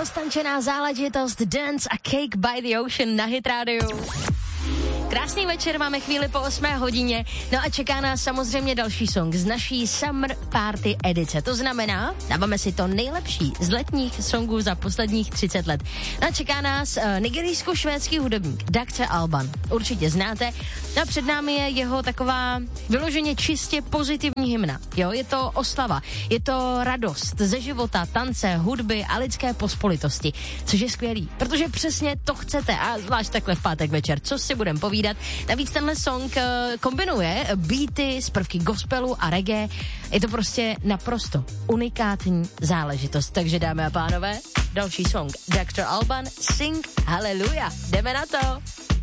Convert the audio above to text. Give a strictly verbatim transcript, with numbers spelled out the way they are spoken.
Roztančená záležitost Dance a Cake by the Ocean na Hit Radio. Krásný večer, máme chvíli po osmé hodině, no a čeká nás samozřejmě další song z naší Summer Party edice. To znamená, dáváme si to nejlepší z letních songů za posledních třicet let. No a čeká nás uh, nigerijsko-švédský hudebník doktor Alban. Určitě znáte. No a před námi je jeho taková vyloženě čistě pozitivní hymna. Jo, je to oslava, je to radost ze života, tance, hudby a lidské pospolitosti, což je skvělý, protože přesně to chcete a zvlášť takhle v pátek večer, co si budeme povídat. Navíc tenhle song uh, kombinuje beaty z prvky gospelu a reggae. Je to prostě naprosto unikátní záležitost. Takže dámy a pánové, další song doktor Alban, Sing Hallelujah. Jdeme na to.